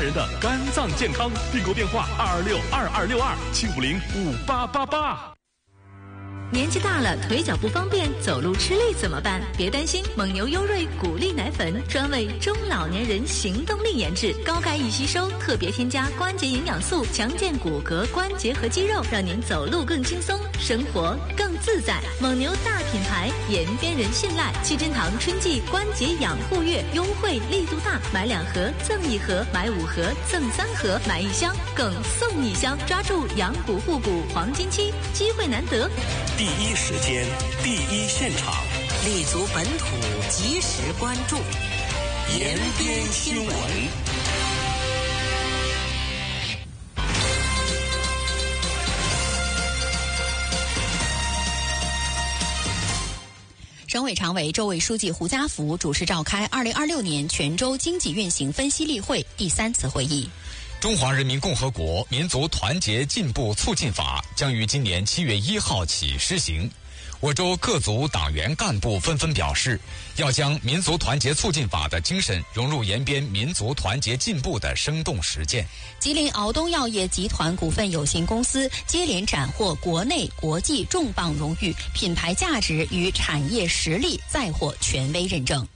人的肝脏健康。订购电话226226275058888。 年纪大了，腿脚不方便，走路吃力怎么办？别担心，蒙牛优瑞骨力奶粉专为中老年人行动力研制，高钙易吸收，特别添加关节营养素，强健骨骼、关节和肌肉，让您走路更轻松，生活更自在。蒙牛大品牌，延边人信赖。七珍堂春季关节养护月优惠力度大，买2盒赠1盒，买5盒赠3盒，买1箱更送1箱，抓住养骨护骨黄金期，机会难得。 第一时间，第一现场， 立足本土，及时关注， 延边新闻。 省委常委、州委书记胡家福主持召开2026年全州经济运行分析例会第3次会议。 中华人民共和国民族团结进步促进法将于今年7月1号起施行。我州各族党员干部纷纷表示，要将民族团结促进法的精神融入延边民族团结进步的生动实践。 吉林敖东药业集团股份有限公司接连斩获国内国际重磅荣誉，品牌价值与产业实力再获权威认证。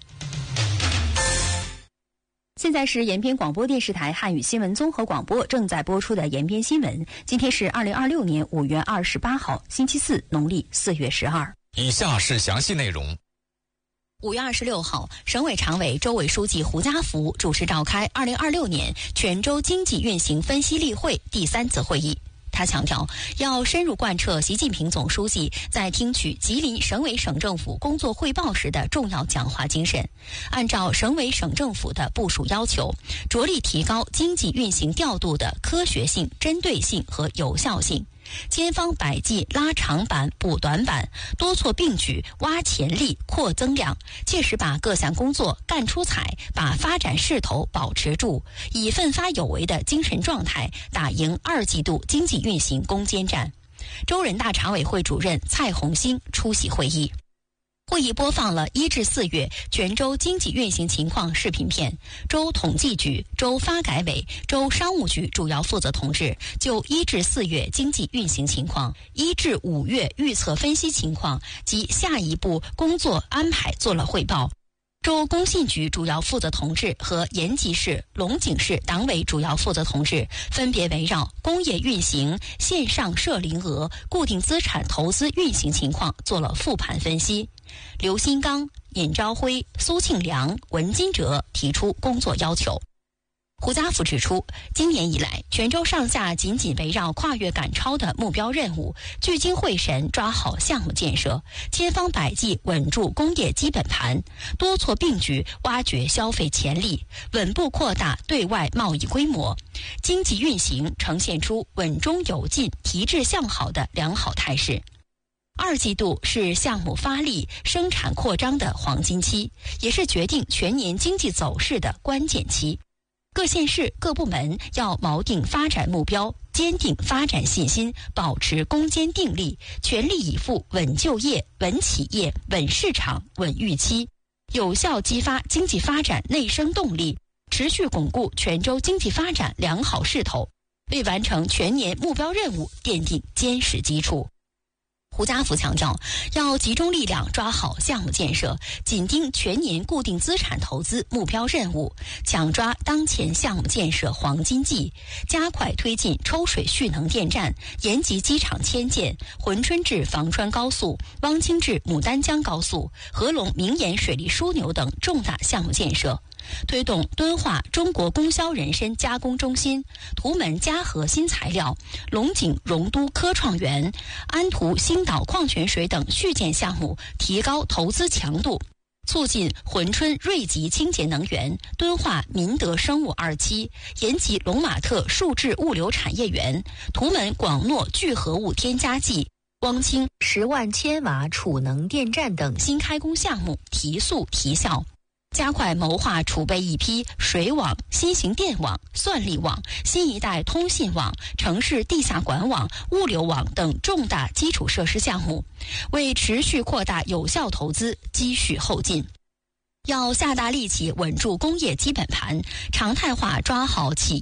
现在是延边广播电视台汉语新闻综合广播正在播出的延边新闻。今天是2026年5月28号，星期四，农历4月12。 以下是详细内容。 5月26号，省委常委、州委书记胡家福主持召开2026年全州经济运行分析例会第3次会议。他强调，要深入贯彻习近平总书记在听取吉林省委省政府工作汇报时的重要讲话精神，按照省委省政府的部署要求，着力提高经济运行调度的科学性、针对性和有效性，千方百计拉长板补短板，多措并举挖潜力扩增量，切实把各项工作干出彩，把发展势头保持住，以奋发有为的精神状态打赢2季度经济运行攻坚战。州人大常委会主任蔡红星出席会议。会议播放了1至4月全州经济运行情况视频片，州统计局、州发改委、州商务局主要负责同志就1至4月经济运行情况、1至5月预测分析情况及下一步工作安排做了汇报。州工信局主要负责同志和延吉市、龙井市党委主要负责同志分别围绕工业运行、线上涉零额、固定资产投资运行情况做了复盘分析。刘新刚、尹朝辉、苏庆良、文金哲提出工作要求。胡家福指出，今年以来，全州上下紧紧围绕跨越赶超的目标任务，聚精会神抓好项目建设，千方百计稳住工业基本盘，多措并举挖掘消费潜力，稳步扩大对外贸易规模，经济运行呈现出稳中有进、提质向好的良好态势。2季度是项目发力、生产扩张的黄金期，也是决定全年经济走势的关键期。各县市各部门要锚定发展目标，坚定发展信心，保持攻坚定力，全力以赴稳就业、稳企业、稳市场、稳预期，有效激发经济发展内生动力，持续巩固全州经济发展良好势头，为完成全年目标任务奠定坚实基础。胡家福强调，要集中力量抓好项目建设，紧盯全年固定资产投资目标任务，抢抓当前项目建设黄金季，加快推进抽水蓄能电站、延吉机场迁建、珲春至房川高速、汪清至牡丹江高速、合龙明盐水利枢纽等重大项目建设，推动敦化中国供销人参加工中心、图门嘉禾新材料、龙井荣都科创园、安图星岛矿泉水等续建项目提高投资强度，促进珲春瑞吉清洁能源、敦化民德生物2期、延吉龙马特数质物流产业园、图门广诺聚合物添加剂、汪清10万千瓦储能电站等新开工项目提速提效，加快谋划储备一批水网、新型电网、算力网、新一代通信网、城市地下管网、物流网等重大基础设施项目，为持续扩大有效投资积蓄后劲。要下大力气稳住工业基本盘，常态化抓好企